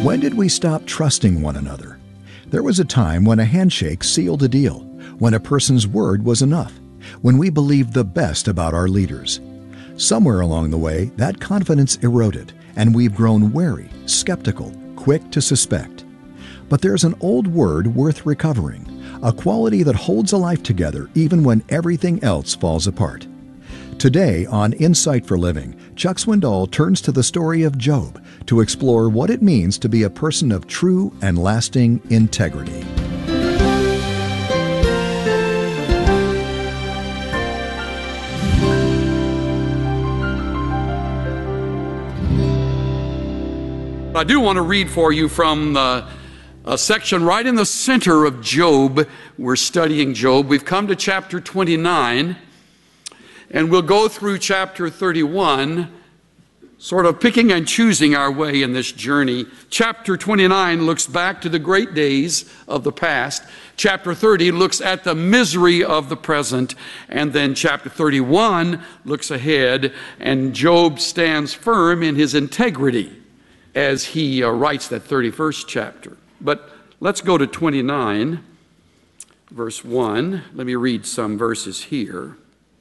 When did we stop trusting one another? There was a time when a handshake sealed a deal, when a person's word was enough, when we believed the best about our leaders. Somewhere along the way, that confidence eroded, and we've grown wary, skeptical, quick to suspect. But there's an old word worth recovering, a quality that holds a life together even when everything else falls apart. Today on Insight for Living, Chuck Swindoll turns to the story of Job to explore what it means to be a person of true and lasting integrity. I do want to read for you from a section right in the center of Job. We're studying Job. We've come to chapter 29, and we'll go through chapter 31, sort of picking and choosing our way in this journey. Chapter 29 looks back to the great days of the past. Chapter 30 looks at the misery of the present. And then chapter 31 looks ahead, and Job stands firm in his integrity as he writes that 31st chapter. But let's go to 29, verse 1. Let me read some verses here.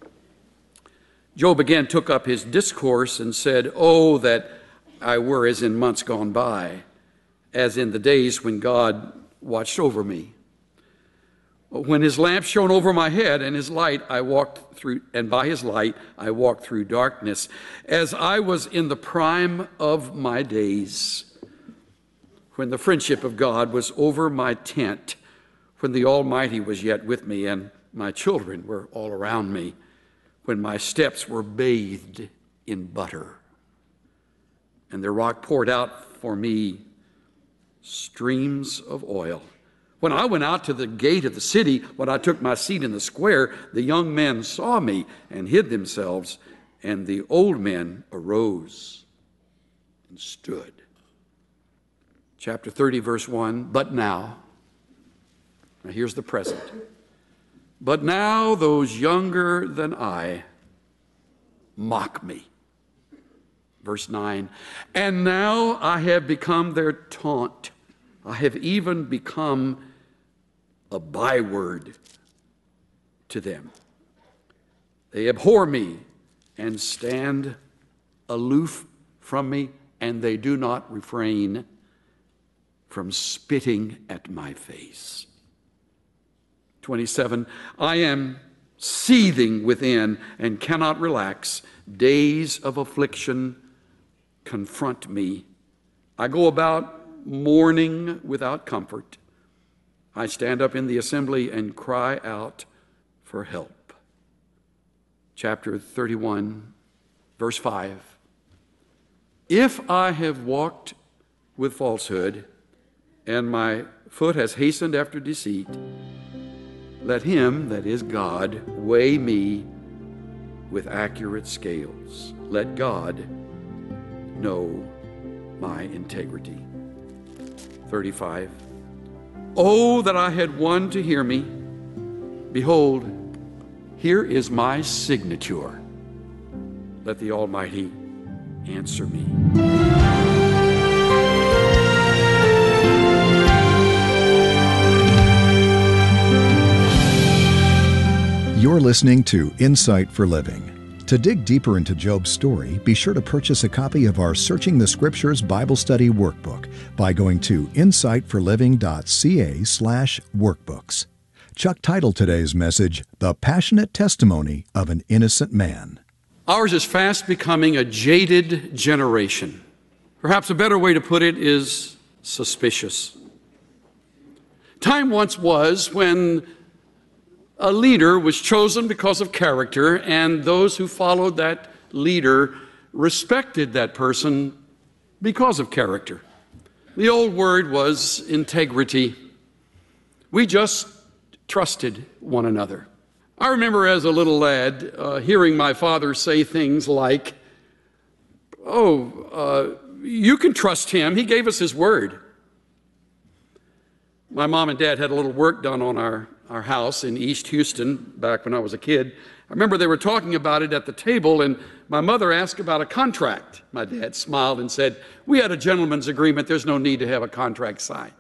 Job again took up his discourse and said, "Oh, that I were as in months gone by, as in the days when God watched over me. When his lamp shone over my head, and his light I walked through, and by his light I walked through darkness, as I was in the prime of my days, when the friendship of God was over my tent, when the Almighty was yet with me, and my children were all around me, when my steps were bathed in butter, and the rock poured out for me streams of oil. When I went out to the gate of the city, when I took my seat in the square, the young men saw me and hid themselves, and the old men arose and stood." Chapter 30, verse 1, but now here's the present. "But now those younger than I mock me." Verse 9, "And now I have become their taunt. I have even become a byword to them. They abhor me and stand aloof from me, and they do not refrain from spitting at my face." 27, "I am seething within and cannot relax. Days of affliction confront me. I go about mourning without comfort. I stand up in the assembly and cry out for help." Chapter 31, verse 5, "If I have walked with falsehood, and my foot has hastened after deceit, let him, that is God, weigh me with accurate scales. Let God know my integrity." 35, "Oh, that I had one to hear me. Behold, here is my signature. Let the Almighty answer me." You're listening to Insight for Living. To dig deeper into Job's story, be sure to purchase a copy of our Searching the Scriptures Bible Study Workbook by going to insightforliving.ca/workbooks. Chuck titled today's message, "The Passionate Testimony of an Innocent Man." Ours is fast becoming a jaded generation. Perhaps a better way to put it is suspicious. Time once was when a leader was chosen because of character, and those who followed that leader respected that person because of character. The old word was integrity. We just trusted one another. I remember as a little lad hearing my father say things like, "You can trust him. He gave us his word." My mom and dad had a little work done on our our house in East Houston back when I was a kid. I remember they were talking about it at the table, and my mother asked about a contract. My dad smiled and said, "We had a gentleman's agreement. There's no need to have a contract signed."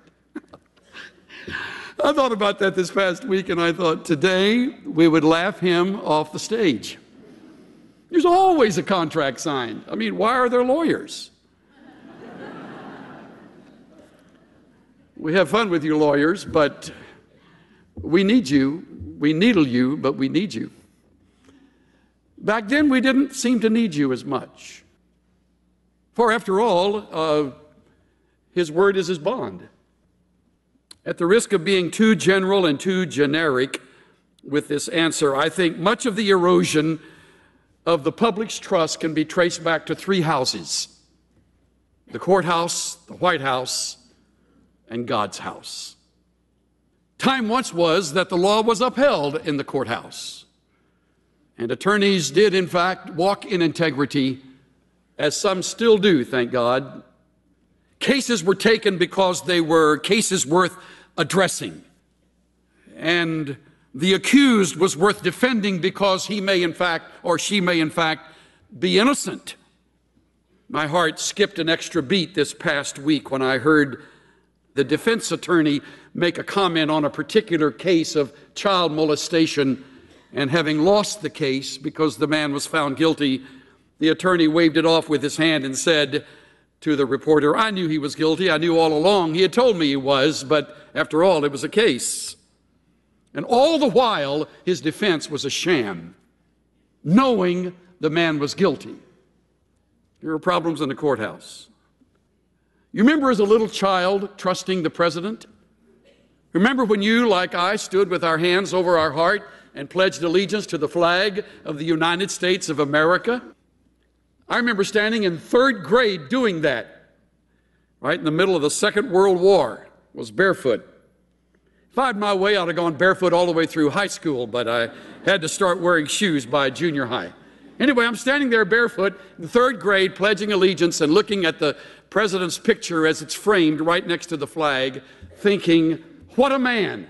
I thought about that this past week, and I thought today we would laugh him off the stage. There's always a contract signed. I mean, why are there lawyers? We have fun with you lawyers, but we need you. We needle you, but we need you. Back then, we didn't seem to need you as much. For after all, his word is his bond. At the risk of being too general and too generic with this answer, I think much of the erosion of the public's trust can be traced back to three houses: the courthouse, the White House, and God's house. Time once was that the law was upheld in the courthouse, and attorneys did, in fact, walk in integrity, as some still do, thank God. Cases were taken because they were cases worth addressing, and the accused was worth defending because he may, in fact, or she may, in fact, be innocent. My heart skipped an extra beat this past week when I heard the defense attorney make a comment on a particular case of child molestation, and having lost the case because the man was found guilty, the attorney waved it off with his hand and said to the reporter, "I knew he was guilty. I knew all along. He had told me he was, but after all, it was a case." And all the while, his defense was a sham, knowing the man was guilty. There are problems in the courthouse. You remember as a little child trusting the president? Remember when you, like I, stood with our hands over our heart and pledged allegiance to the flag of the United States of America? I remember standing in third grade doing that, right in the middle of the Second World War, was barefoot. If I had my way, I'd have gone barefoot all the way through high school, but I had to start wearing shoes by junior high. Anyway, I'm standing there barefoot in third grade, pledging allegiance and looking at the president's picture as it's framed right next to the flag, thinking, what a man.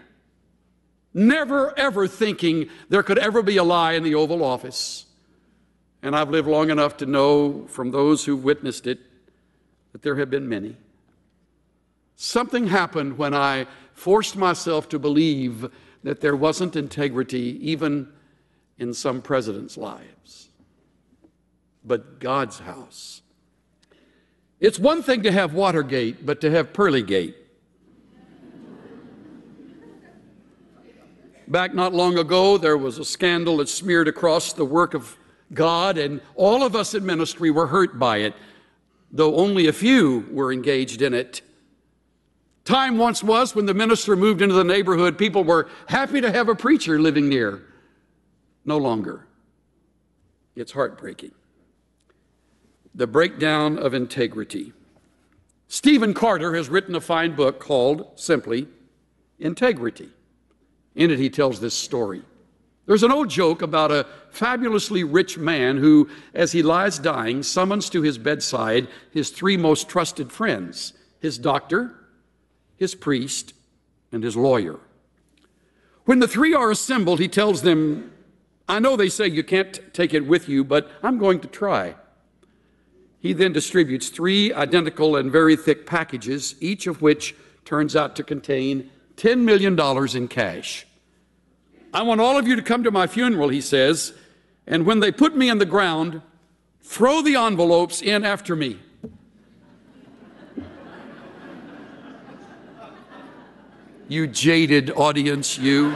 Never, ever thinking there could ever be a lie in the Oval Office. And I've lived long enough to know from those who witnessed it that there have been many. Something happened when I forced myself to believe that there wasn't integrity even in some presidents' lives. But God's house. It's one thing to have Watergate, but to have Pearlygate. Back not long ago, there was a scandal that smeared across the work of God, and all of us in ministry were hurt by it, though only a few were engaged in it. Time once was when the minister moved into the neighborhood, people were happy to have a preacher living near. No longer. It's heartbreaking. The breakdown of integrity. Stephen Carter has written a fine book called simply Integrity. In it, he tells this story. There's an old joke about a fabulously rich man who, as he lies dying, summons to his bedside his three most trusted friends, his doctor, his priest, and his lawyer. When the three are assembled, he tells them, "I know they say you can't take it with you, but I'm going to try." He then distributes three identical and very thick packages, each of which turns out to contain $10 million in cash. "I want all of you to come to my funeral," he says, "and when they put me in the ground, throw the envelopes in after me." You jaded audience, you.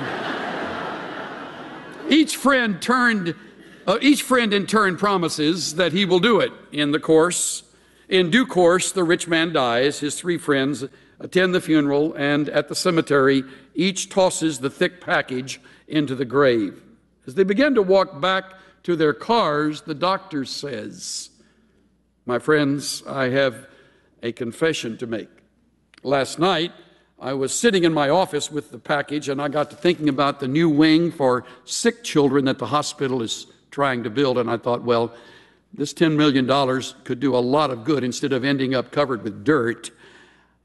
Each friend in turn promises that he will do it. In due course, the rich man dies. His three friends attend the funeral, and at the cemetery, each tosses the thick package into the grave. As they begin to walk back to their cars, the doctor says, "My friends, I have a confession to make. Last night, I was sitting in my office with the package, and I got to thinking about the new wing for sick children that the hospital is trying to build, and I thought, well, this $10 million could do a lot of good instead of ending up covered with dirt.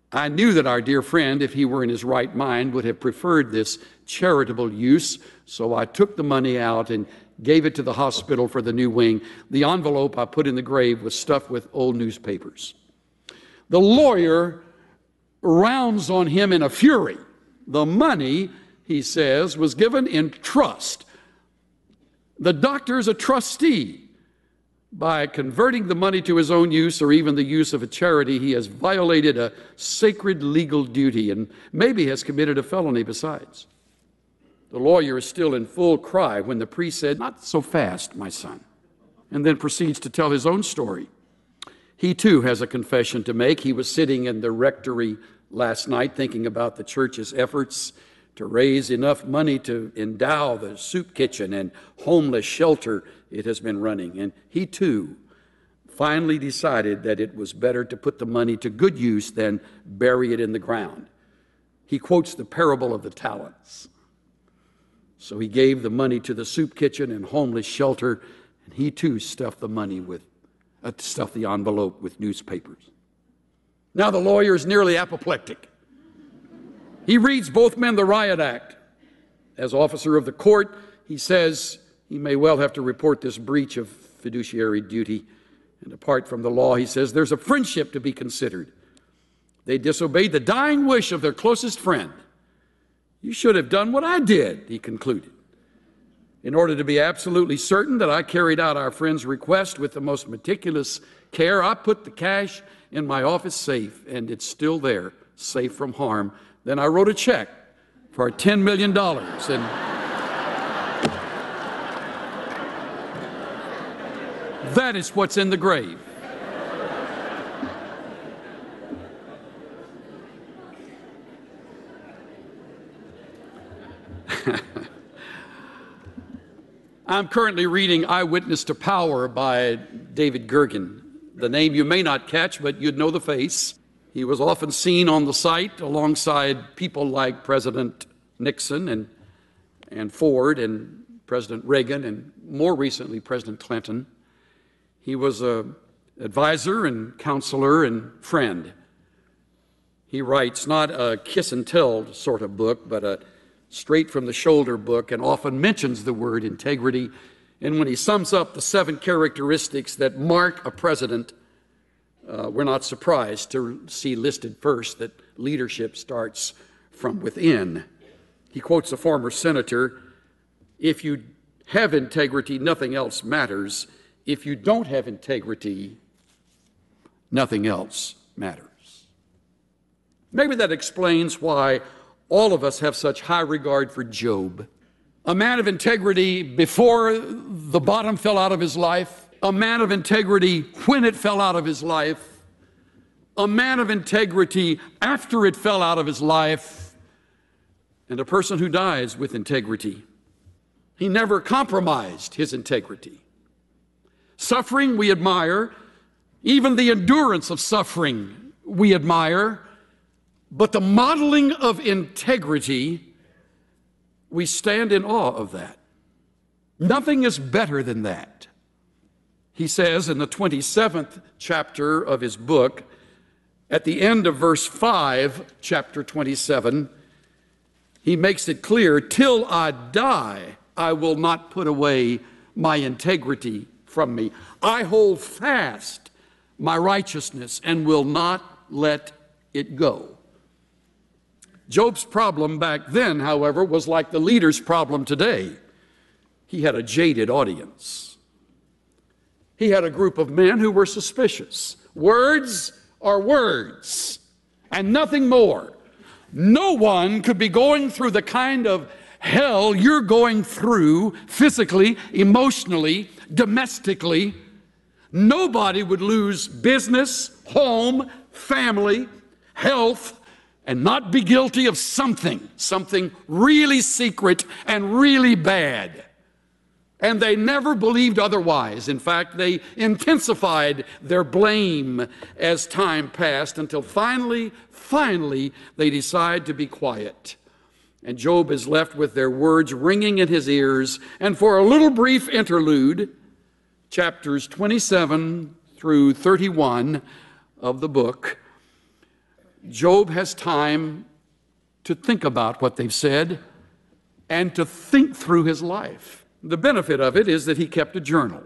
I knew that our dear friend, if he were in his right mind, would have preferred this charitable use, so I took the money out and gave it to the hospital for the new wing. The envelope I put in the grave was stuffed with old newspapers. The lawyer rounds on him in a fury. The money, he says, was given in trust. The doctor is a trustee. By converting the money to his own use or even the use of a charity, he has violated a sacred legal duty and maybe has committed a felony besides. The lawyer is still in full cry when the priest said, "Not so fast, my son," and then proceeds to tell his own story. He too has a confession to make. He was sitting in the rectory last night thinking about the church's efforts to raise enough money to endow the soup kitchen and homeless shelter it has been running. And he too finally decided that it was better to put the money to good use than bury it in the ground. He quotes the parable of the talents. So he gave the money to the soup kitchen and homeless shelter, and he too stuffed the envelope with newspapers. Now the lawyer is nearly apoplectic. He reads both men the riot act. As officer of the court, he says he may well have to report this breach of fiduciary duty. And apart from the law, he says there's a friendship to be considered. They disobeyed the dying wish of their closest friend. You should have done what I did, he concluded. In order to be absolutely certain that I carried out our friend's request with the most meticulous care, I put the cash in my office safe, and it's still there, safe from harm. Then I wrote a check for $10 million. And that is what's in the grave. I'm currently reading Eyewitness to Power by David Gergen. The name you may not catch, but you'd know the face. He was often seen on the site alongside people like President Nixon and Ford and President Reagan and more recently President Clinton. He was an advisor and counselor and friend. He writes not a kiss and tell sort of book, but a straight from the shoulder book, and often mentions the word integrity. And when he sums up the 7 characteristics that mark a president, we're not surprised to see listed first that leadership starts from within. He quotes a former senator, "If you have integrity, nothing else matters. If you don't have integrity, nothing else matters." Maybe that explains why all of us have such high regard for Job. A man of integrity before the bottom fell out of his life, a man of integrity when it fell out of his life, a man of integrity after it fell out of his life, and a person who dies with integrity. He never compromised his integrity. Suffering we admire, even the endurance of suffering we admire, but the modeling of integrity, we stand in awe of that. Nothing is better than that. He says in the 27th chapter of his book, at the end of verse 5, chapter 27, he makes it clear, "Till I die, I will not put away my integrity from me. I hold fast my righteousness and will not let it go." Job's problem back then, however, was like the leader's problem today. He had a jaded audience. He had a group of men who were suspicious. Words are words, and nothing more. No one could be going through the kind of hell you're going through physically, emotionally, domestically. Nobody would lose business, home, family, health, and not be guilty of something really secret and really bad. And they never believed otherwise. In fact, they intensified their blame as time passed until finally, they decide to be quiet. And Job is left with their words ringing in his ears. And for a little brief interlude, chapters 27 through 31 of the book, Job has time to think about what they've said and to think through his life. The benefit of it is that he kept a journal.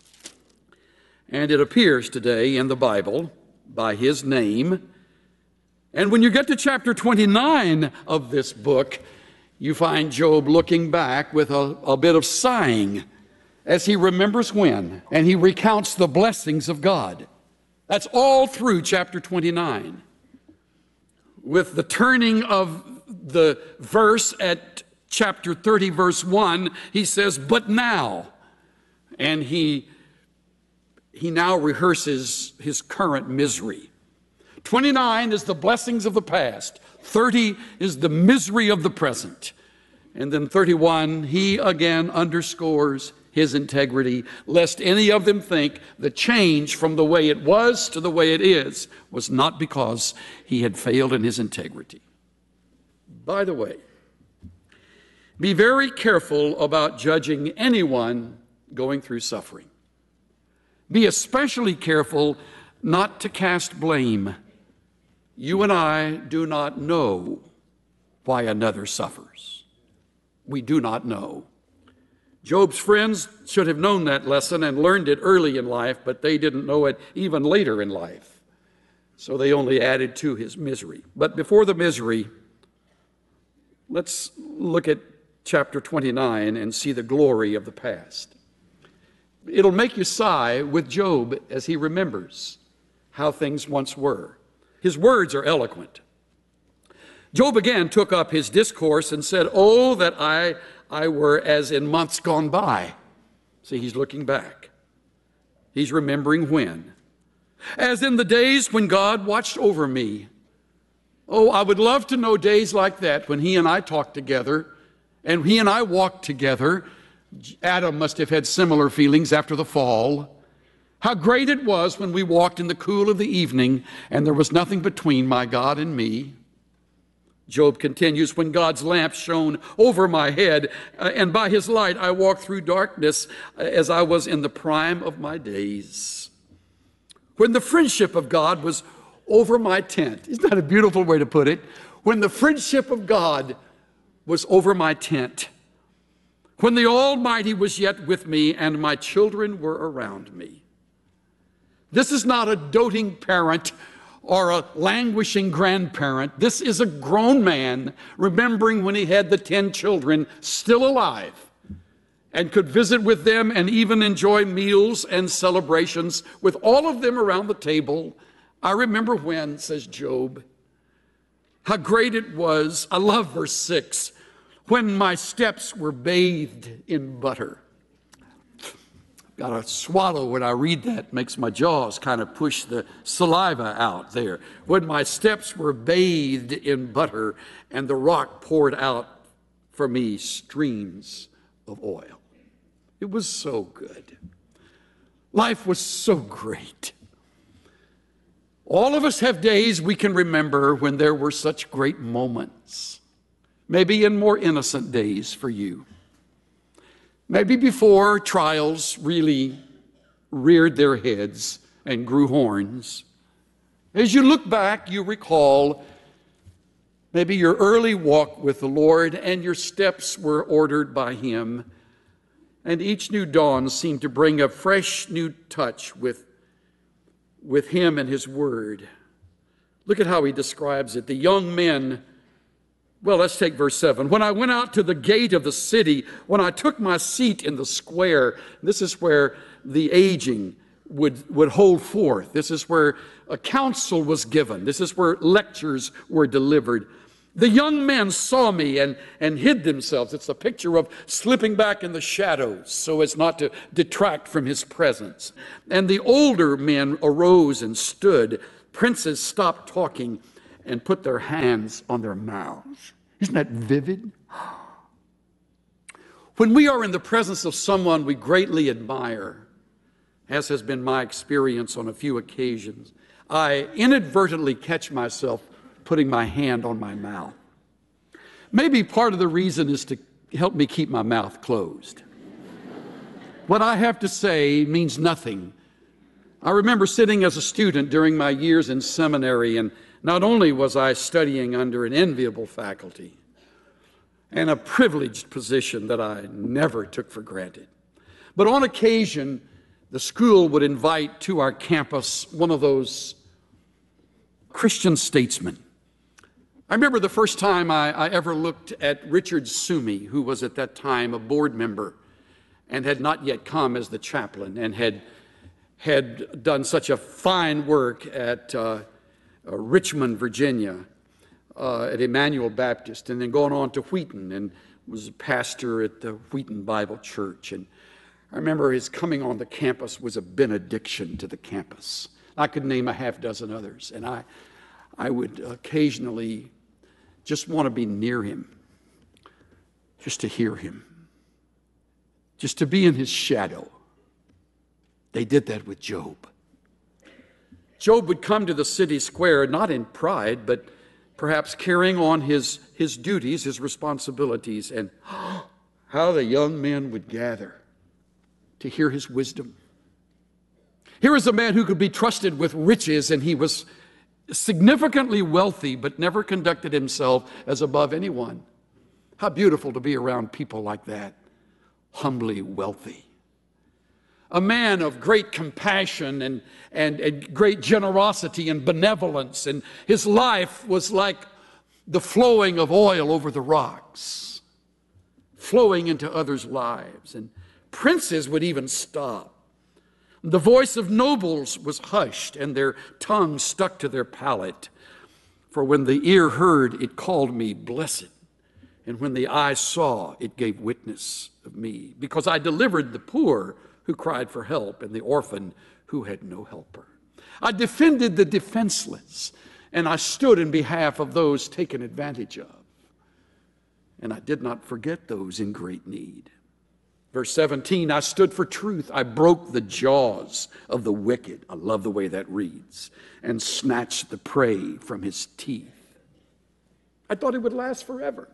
And it appears today in the Bible by his name. And when you get to chapter 29 of this book, you find Job looking back with a bit of sighing as he remembers when, and he recounts the blessings of God. That's all through chapter 29. With the turning of the verse at chapter 30, verse 1, he says, "But now," and he now rehearses his current misery. 29 is the blessings of the past. 30 is the misery of the present. And then 31, he again underscores his integrity, lest any of them think the change from the way it was to the way it is was not because he had failed in his integrity. By the way, be very careful about judging anyone going through suffering. Be especially careful not to cast blame. You and I do not know why another suffers. We do not know. Job's friends should have known that lesson and learned it early in life, but they didn't know it even later in life. So they only added to his misery. But before the misery, let's look at chapter 29 and see the glory of the past. It'll make you sigh with Job as he remembers how things once were. His words are eloquent. Job again took up his discourse and said, "Oh, that I were as in months gone by." See, he's looking back. He's remembering when. "As in the days when God watched over me." Oh, I would love to know days like that when he and I talked together and he and I walked together. Adam must have had similar feelings after the fall. How great it was when we walked in the cool of the evening and there was nothing between my God and me. Job continues, "When God's lamp shone over my head, and by his light I walked through darkness as I was in the prime of my days. When the friendship of God was over my tent." Isn't that a beautiful way to put it? When the friendship of God was over my tent. When the Almighty was yet with me and my children were around me. This is not a doting parent or a languishing grandparent. This is a grown man remembering when he had the 10 children still alive and could visit with them and even enjoy meals and celebrations with all of them around the table. "I remember when," says Job, "how great it was." I love verse 6. "When my steps were bathed in butter." Got to swallow when I read that. Makes my jaws kind of push the saliva out there. "When my steps were bathed in butter and the rock poured out for me streams of oil." It was so good. Life was so great. All of us have days we can remember when there were such great moments. Maybe in more innocent days for you. Maybe before trials really reared their heads and grew horns. As you look back, you recall maybe your early walk with the Lord and your steps were ordered by Him. And each new dawn seemed to bring a fresh new touch with Him and His Word. Look at how he describes it. The young men. Well, let's take verse 7. "When I went out to the gate of the city, when I took my seat in the square," this is where the aging would hold forth. This is where a counsel was given. This is where lectures were delivered. "The young men saw me and hid themselves." It's a picture of slipping back in the shadows so as not to detract from his presence. "And the older men arose and stood. Princes stopped talking and put their hands on their mouths." Isn't that vivid? When we are in the presence of someone we greatly admire, as has been my experience on a few occasions, I inadvertently catch myself putting my hand on my mouth. Maybe part of the reason is to help me keep my mouth closed. What I have to say means nothing I remember sitting as a student during my years in seminary, and not only was I studying under an enviable faculty and a privileged position that I never took for granted, but on occasion, the school would invite to our campus one of those Christian statesmen. I remember the first time I ever looked at Richard Sumey, who was at that time a board member and had not yet come as the chaplain and had done such a fine work at Richmond, Virginia, at Emmanuel Baptist, and then going on to Wheaton and was a pastor at the Wheaton Bible Church. And I remember his coming on the campus was a benediction to the campus. I could name a half dozen others, and I would occasionally just want to be near him, just to hear him, just to be in his shadow. They did that with Job. Job would come to the city square, not in pride, but perhaps carrying on his duties, his responsibilities, and how the young men would gather to hear his wisdom. Here is a man who could be trusted with riches, and he was significantly wealthy, but never conducted himself as above anyone. How beautiful to be around people like that, humbly wealthy. A man of great compassion and great generosity and benevolence, and his life was like the flowing of oil over the rocks, flowing into others' lives, and princes would even stop. The voice of nobles was hushed, and their tongue stuck to their palate. For when the ear heard, it called me blessed, and when the eye saw, it gave witness of me, because I delivered the poor who cried for help, and the orphan who had no helper. I defended the defenseless, and I stood in behalf of those taken advantage of. And I did not forget those in great need. Verse 17, I stood for truth. I broke the jaws of the wicked. I love the way that reads. And snatched the prey from his teeth. I thought it would last forever.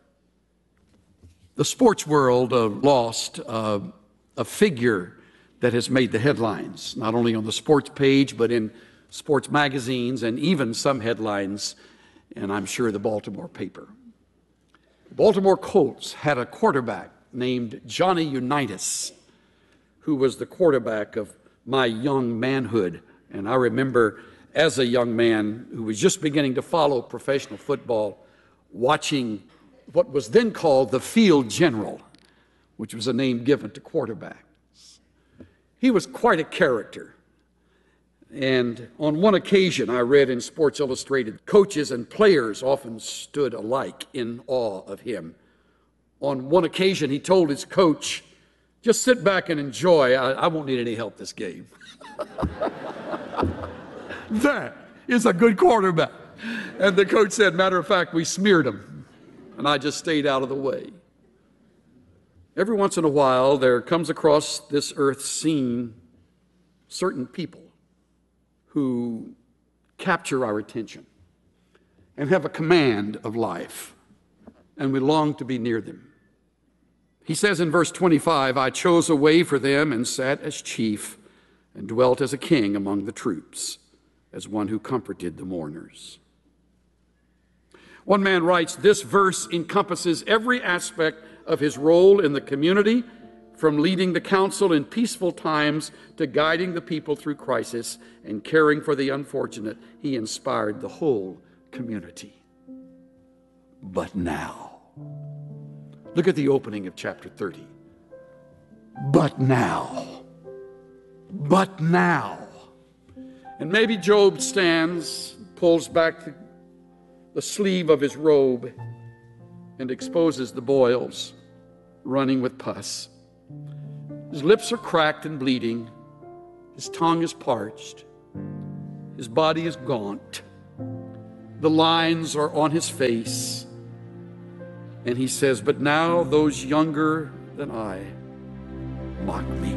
The sports world lost a figure that has made the headlines, not only on the sports page, but in sports magazines and even some headlines, and I'm sure the Baltimore paper. The Baltimore Colts had a quarterback named Johnny Unitas, who was the quarterback of my young manhood. And I remember as a young man who was just beginning to follow professional football, watching what was then called the field general, which was a name given to quarterbacks. He was quite a character. And on one occasion, I read in Sports Illustrated, coaches and players often stood alike in awe of him. On one occasion, he told his coach, just sit back and enjoy. I won't need any help this game. That is a good quarterback. And the coach said, matter of fact, we smeared him. And I just stayed out of the way. Every once in a while, there comes across this earth scene certain people who capture our attention and have a command of life, and we long to be near them. He says in verse 25, I chose a way for them and sat as chief and dwelt as a king among the troops, as one who comforted the mourners. One man writes, this verse encompasses every aspect of his role in the community, from leading the council in peaceful times to guiding the people through crisis and caring for the unfortunate. He inspired the whole community. But now, look at the opening of chapter 30. But now. And maybe Job stands, pulls back the sleeve of his robe, and exposes the boils running with pus. His lips are cracked and bleeding. His tongue is parched. His body is gaunt. The lines are on his face. And he says, but now those younger than I mock me.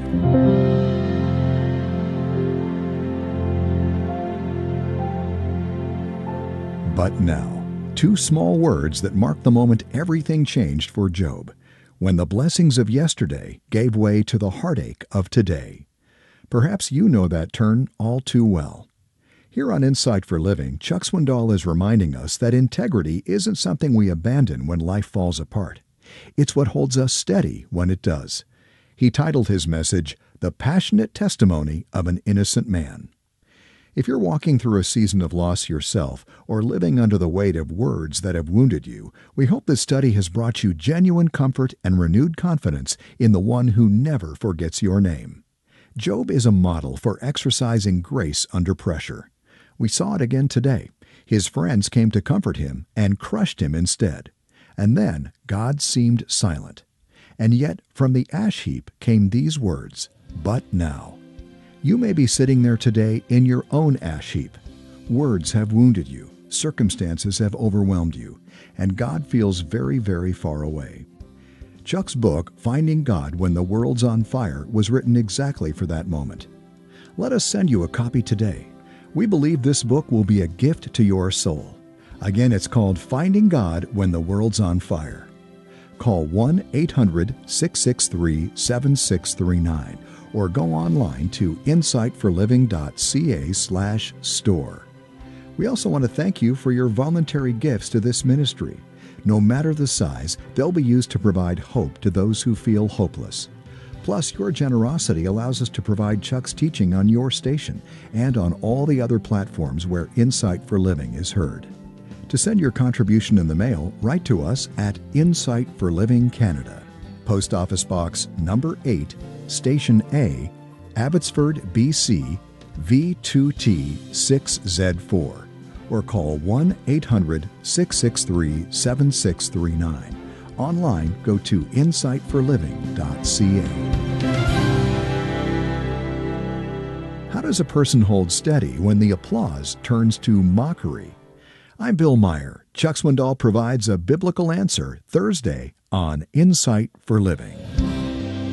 But now, two small words that mark the moment everything changed for Job, when the blessings of yesterday gave way to the heartache of today. Perhaps you know that turn all too well. Here on Insight for Living, Chuck Swindoll is reminding us that integrity isn't something we abandon when life falls apart. It's what holds us steady when it does. He titled his message, The Passionate Testimony of an Innocent Man. If you're walking through a season of loss yourself or living under the weight of words that have wounded you, we hope this study has brought you genuine comfort and renewed confidence in the one who never forgets your name. Job is a model for exercising grace under pressure. We saw it again today. His friends came to comfort him and crushed him instead. And then God seemed silent. And yet from the ash heap came these words, "But now." You may be sitting there today in your own ash heap. Words have wounded you, circumstances have overwhelmed you, and God feels very, very far away. Chuck's book, Finding God When the World's on Fire, was written exactly for that moment. Let us send you a copy today. We believe this book will be a gift to your soul. Again, it's called Finding God When the World's on Fire. Call 1-800-663-7639 or go online to insightforliving.ca/store. We also want to thank you for your voluntary gifts to this ministry. No matter the size, they'll be used to provide hope to those who feel hopeless. Plus, your generosity allows us to provide Chuck's teaching on your station and on all the other platforms where Insight for Living is heard. To send your contribution in the mail, write to us at Insight for Living Canada, Post Office Box number 8, Station A, Abbotsford, BC, V2T6Z4, or call 1-800-663-7639. Online, go to insightforliving.ca. How does a person hold steady when the applause turns to mockery? I'm Bill Meyer. Chuck Swindoll provides a biblical answer Thursday on Insight for Living.